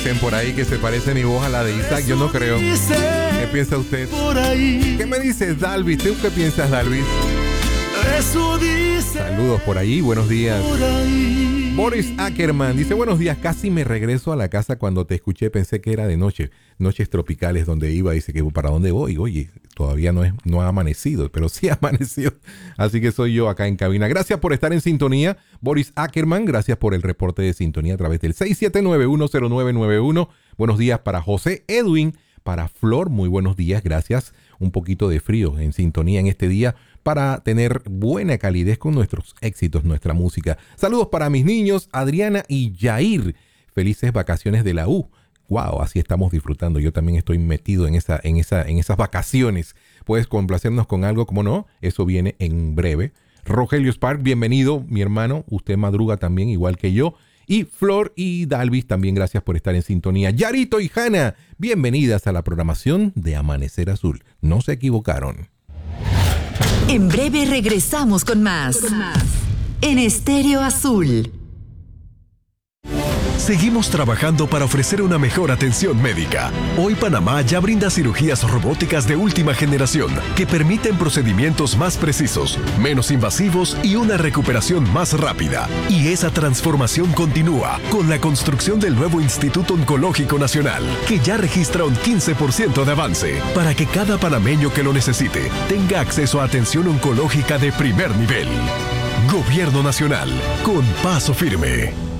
Dicen por ahí que se parece mi voz a la de Isaac. Yo no creo. ¿Qué piensa usted? ¿Qué me dices, Dalvis? ¿Tú qué piensas, Dalvis? Saludos por ahí, buenos días. Boris Ackerman dice: buenos días, casi me regreso a la casa cuando te escuché, pensé que era de noche. Noches tropicales donde iba, dice que ¿para dónde voy? Oye, todavía no ha amanecido, pero sí ha amanecido. Así que soy yo acá en cabina. Gracias por estar en sintonía, Boris Ackerman. Gracias por el reporte de sintonía a través del 679-10991. Buenos días para José Edwin, para Flor, muy buenos días, gracias. Un poquito de frío en sintonía en este día para tener buena calidez con nuestros éxitos, nuestra música. Saludos para mis niños, Adriana y Jair. Felices vacaciones de la U. Wow, así estamos disfrutando. Yo también estoy metido en esas vacaciones. Puedes complacernos con algo, como no, eso viene en breve. Rogelio Spark, bienvenido, mi hermano. Usted madruga también, igual que yo. Y Flor y Dalvis, también gracias por estar en sintonía. Yarito y Hanna, bienvenidas a la programación de Amanecer Azul. No se equivocaron. En breve regresamos con más. En Estéreo Azul. Seguimos trabajando para ofrecer una mejor atención médica. Hoy Panamá ya brinda cirugías robóticas de última generación que permiten procedimientos más precisos, menos invasivos y una recuperación más rápida. Y esa transformación continúa con la construcción del nuevo Instituto Oncológico Nacional, que ya registra un 15% de avance para que cada panameño que lo necesite tenga acceso a atención oncológica de primer nivel. Gobierno Nacional, con paso firme.